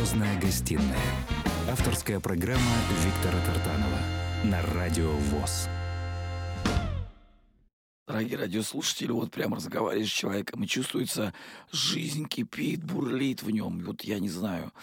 «Звездная гостиная». Авторская программа Виктора Тартанова на Радио ВОС. Дорогие радиослушатели, вот прямо разговариваешь с человеком, и чувствуется, жизнь кипит, бурлит в нем. И вот я не знаю,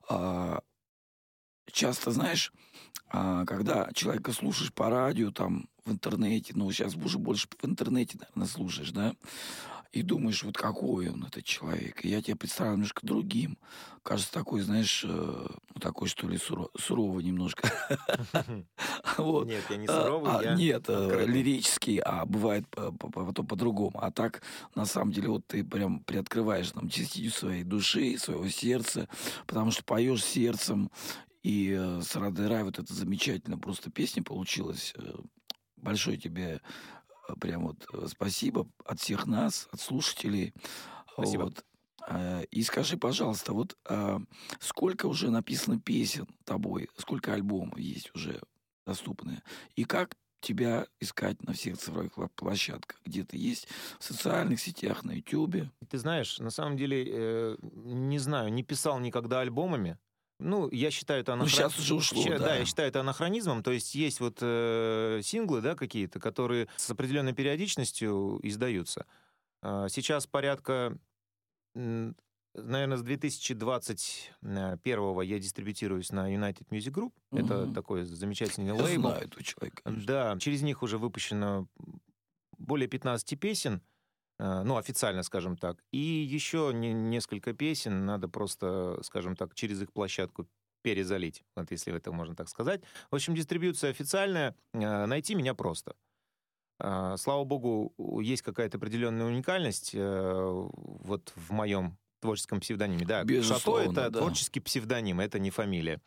часто, знаешь, когда человека слушаешь по радио, там, в интернете, ну, сейчас уже больше в интернете, наверное, слушаешь, да, и думаешь, вот какой он, этот человек. И я тебя представляю немножко другим. Кажется, такой, знаешь, ну, такой, что ли, суровый немножко. Вот. Нет, я не суровый, я Нет, открытый. лирический, а бывает потом по-другому. А так, на самом деле, вот ты прям приоткрываешь нам частичку своей души, своего сердца, потому что поешь сердцем, и с Радой Рай вот эта замечательная просто песня получилась. Большое тебе прям вот спасибо от всех нас, от слушателей. Спасибо. Вот. И скажи, пожалуйста, вот сколько уже написано песен тобой, сколько альбомов есть уже доступные, и как тебя искать на всех цифровых площадках? Где ты есть? В социальных сетях, на Ютубе? Ты знаешь, на самом деле, не знаю, не писал никогда альбомами. Ну, я считаю это Ну, сейчас уже ушло, Да, да. я считаю это анахронизмом. То есть есть вот синглы, да, какие-то, которые с определенной периодичностью издаются. Сейчас порядка, наверное, с 2021 я дистрибьютируюсь на United Music Group. Это Мгм. такой замечательный Я лейбл. знаю этого человека, конечно. Да, через них уже выпущено более 15 песен, ну, официально, скажем так. И еще несколько песен надо просто, скажем так, через их площадку перезалить, вот если это можно так сказать. В общем, дистрибьюция официальная, найти меня просто. Слава богу, есть какая-то определенная уникальность вот в моем творческом псевдониме. Да, Шато — Безусловно, это да. творческий псевдоним, это не фамилия.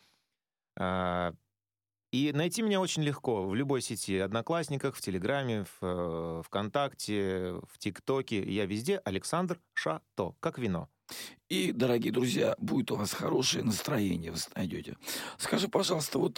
А, И найти меня очень легко в любой сети. Одноклассниках, в Телеграме, в ВКонтакте, в ТикТоке. Я везде Александр Шато, как вино. И, дорогие друзья, будет у вас хорошее настроение, вы найдете. Скажи, пожалуйста, вот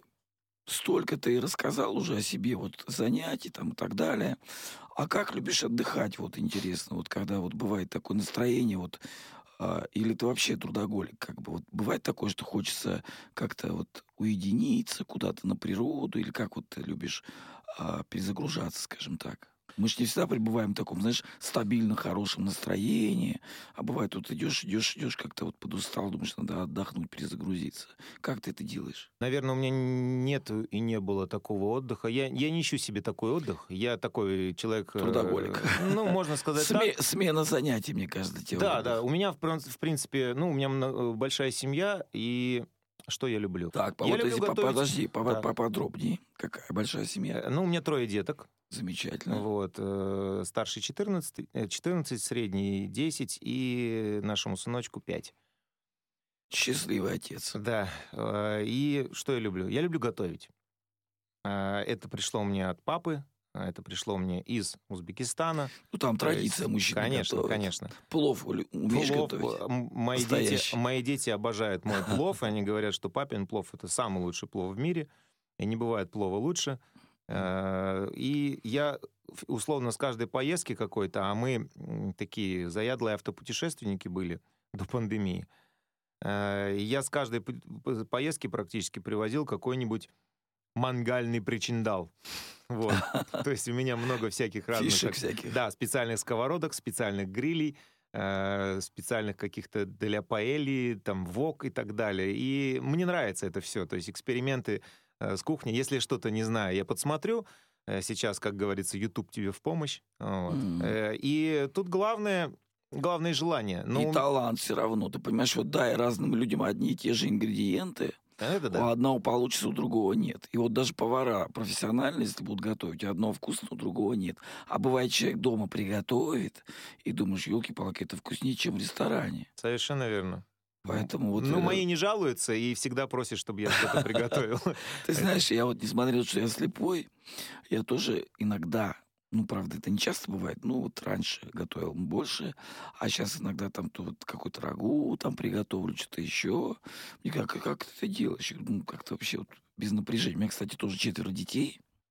столько ты рассказал уже о себе, вот занятий там и так далее. А как любишь отдыхать, вот интересно, вот когда вот бывает такое настроение, вот, или ты вообще трудоголик, как бы вот бывает такое, что хочется как-то вот уединиться куда-то на природу, или как вот ты любишь перезагружаться, скажем так? Мы же не всегда пребываем в таком, знаешь, стабильно хорошем настроении, а бывает, вот идешь, как-то вот подустал, думаешь, надо отдохнуть, перезагрузиться. Как ты это делаешь? Наверное, у меня нет и не было такого отдыха. Я не ищу себе такой отдых. Я такой человек... Трудоголик. Ну, можно сказать так. Смена занятий, мне кажется, тебе Да, отдых. да. У меня, в принципе, ну, у меня большая семья, и что я люблю? Так, Я вот люблю если готовить. подожди, Да. поподробнее. Какая большая семья? Ну, у меня 3 деток. Замечательно. Вот, старший 14, средний 10 и нашему сыночку 5. Счастливый отец. Да, и что я люблю? Я люблю готовить. Это пришло мне от папы, это пришло мне из Узбекистана. Ну, там То есть, традиция мужчин Конечно, готовить. конечно. Плов умеешь Плов, готовить? мои Настоящий. дети обожают мой плов, они говорят, что папин плов — это самый лучший плов в мире, и не бывает плова лучше. И я, условно, с каждой поездки какой-то, а мы такие заядлые автопутешественники были до пандемии, я с каждой поездки практически привозил какой-нибудь мангальный причиндал. Вот. То есть у меня много всяких разных... Фишек всяких. Да, специальных сковородок, специальных грилей, специальных каких-то для паэльи, там, вок и так далее. И мне нравится это все. То есть эксперименты с кухней. Если я что-то не знаю, я подсмотрю. Сейчас, как говорится, YouTube тебе в помощь. Вот. И тут главное желание. И талант все равно. Ты понимаешь, вот дай разным людям одни и те же ингредиенты, Это у да. одного получится, у другого нет. И вот даже повара профессиональные, если будут готовить, у одного вкусно, у другого нет. А бывает, человек дома приготовит, и думаешь, елки-палки, это вкуснее, чем в ресторане. Совершенно верно. Поэтому вот... Ну, мои не жалуются и всегда просят, чтобы я что-то приготовил. Ты знаешь, я вот, несмотря на то, что я слепой, я тоже иногда, ну, правда, это не часто бывает, ну, вот раньше готовил больше, а сейчас иногда там то вот какой-то рагу там приготовлю, что-то еще. Мне как ты это делаешь? Ну, как-то вообще вот без напряжения. У меня, кстати, тоже 4 детей.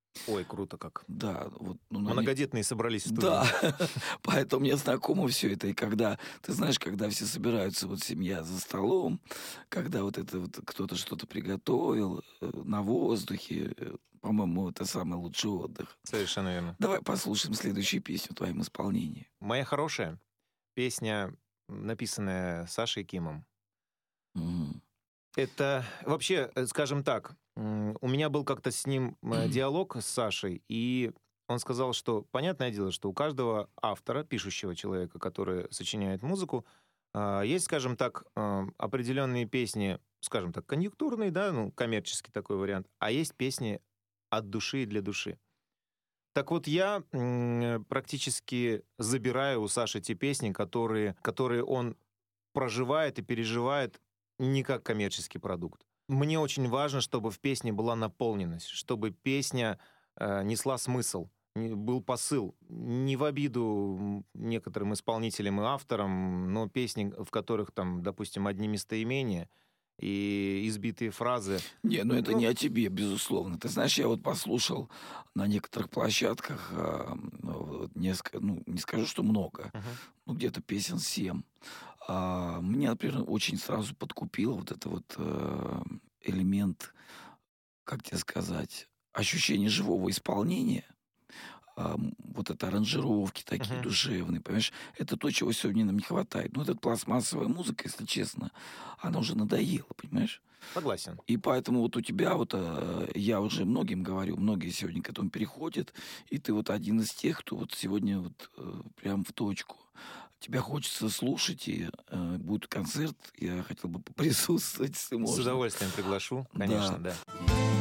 Ой, круто как. Да, вот, ну, Многодетные собрались в студии. да, поэтому мне знакомо все это. И когда, ты знаешь, когда все собираются, вот семья за столом, когда вот это вот кто-то что-то приготовил на воздухе, по-моему, это самый лучший отдых. Совершенно верно. Давай послушаем следующую песню в твоем исполнении. «Моя хорошая» — песня, написанная Сашей Кимом. Мгм. Это вообще, скажем так, у меня был как-то с ним диалог с Сашей, и он сказал, что понятное дело, что у каждого автора, пишущего человека, который сочиняет музыку, есть, скажем так, определенные песни, скажем так, конъюнктурные, да, ну, коммерческий такой вариант, а есть песни от души и для души. Так вот, я практически забираю у Саши те песни, которые он проживает и переживает не как коммерческий продукт. Мне очень важно, чтобы в песне была наполненность, чтобы песня несла смысл, был посыл. Не в обиду некоторым исполнителям и авторам, но песни, в которых там, допустим, одни местоимения и избитые фразы. Не, ну это не о тебе, безусловно. Ты знаешь, я вот послушал на некоторых площадках, несколько, ну, не скажу, что много, ну, где-то песен 7. Меня, например, очень сразу подкупил вот это вот элемент, как тебе сказать, ощущение живого исполнения, вот это аранжировки такие душевные, понимаешь? Это то, чего сегодня нам не хватает. Ну, эта пластмассовая музыка, если честно, она уже надоела, понимаешь? Согласен. И поэтому вот у тебя вот, я уже многим говорю, многие сегодня к этому переходят, и ты вот один из тех, кто вот сегодня вот прям в точку. Тебя хочется слушать, и будет концерт, я хотел бы поприсутствовать, если С можно. удовольствием приглашу, конечно, да.